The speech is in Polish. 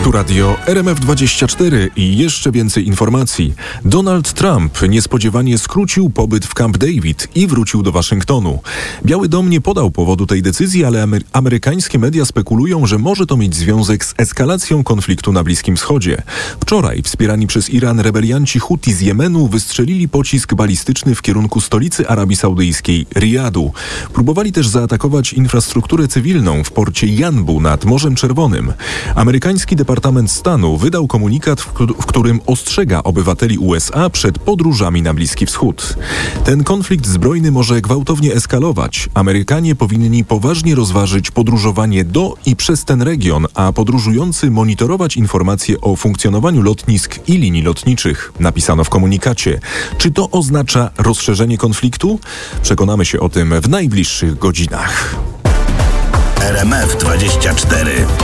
Tu radio RMF24 i jeszcze więcej informacji. Donald Trump niespodziewanie skrócił pobyt w Camp David i wrócił do Waszyngtonu. Biały Dom nie podał powodu tej decyzji, ale amerykańskie media spekulują, że może to mieć związek z eskalacją konfliktu na Bliskim Wschodzie. Wczoraj wspierani przez Iran rebelianci Huti z Jemenu wystrzelili pocisk balistyczny w kierunku stolicy Arabii Saudyjskiej, Riyadu. Próbowali też zaatakować infrastrukturę cywilną w porcie Janbu nad Morzem Czerwonym. Amerykański Departament Stanu wydał komunikat, w którym ostrzega obywateli USA przed podróżami na Bliski Wschód. Ten konflikt zbrojny może gwałtownie eskalować. Amerykanie powinni poważnie rozważyć podróżowanie do i przez ten region, a podróżujący monitorować informacje o funkcjonowaniu lotnisk i linii lotniczych, napisano w komunikacie. Czy to oznacza rozszerzenie konfliktu? Przekonamy się o tym w najbliższych godzinach. RMF24